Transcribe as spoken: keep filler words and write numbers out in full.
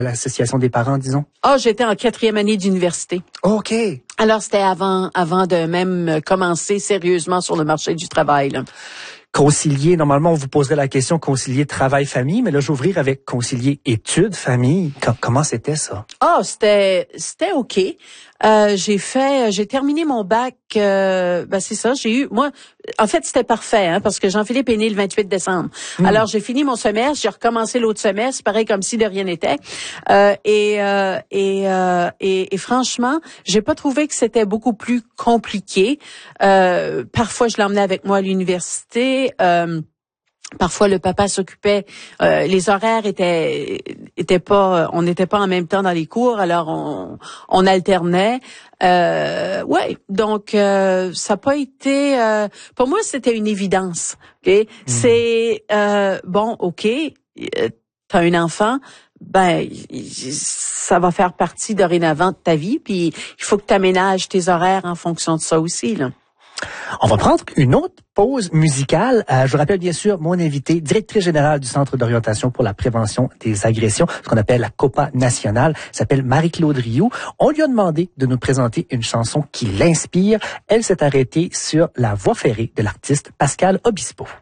l'association des parents, disons? Ah, oh, j'étais en quatrième année d'université. OK. Alors, c'était avant, avant de même commencer sérieusement sur le marché du travail, là. Concilier, normalement, on vous poserait la question concilier travail-famille, mais là, j'ouvrir avec concilier études-famille. Comment c'était ça? Ah, oh, c'était, c'était OK. Euh, j'ai fait, j'ai terminé mon bac, euh, ben c'est ça, j'ai eu, moi, en fait, c'était parfait, hein, parce que Jean-Philippe est né le vingt-huit décembre. Mmh. Alors, j'ai fini mon semestre, j'ai recommencé l'autre semestre, pareil comme si de rien n'était. Euh, et, euh, et, euh, et, et franchement, j'ai pas trouvé que c'était beaucoup plus compliqué. Euh, parfois, je l'emmenais avec moi à l'université. Euh, Parfois, le papa s'occupait. Euh, les horaires étaient étaient pas. On n'était pas en même temps dans les cours, alors on on alternait. Euh, ouais, donc euh, ça n'a pas été. Euh, pour moi, c'était une évidence. Ok, mmh. C'est euh, bon. Ok, euh, t'as un enfant. Ben, ça va faire partie dorénavant de ta vie. Puis il faut que tu aménages tes horaires en fonction de ça aussi, là. On va prendre une autre pause musicale. Euh, je vous rappelle bien sûr mon invité, directrice générale du Centre d'orientation pour la prévention des agressions, ce qu'on appelle la COPA nationale, s'appelle Marie-Claude Rioux. On lui a demandé de nous présenter une chanson qui l'inspire. Elle s'est arrêtée sur La Voie ferrée de l'artiste Pascal Obispo.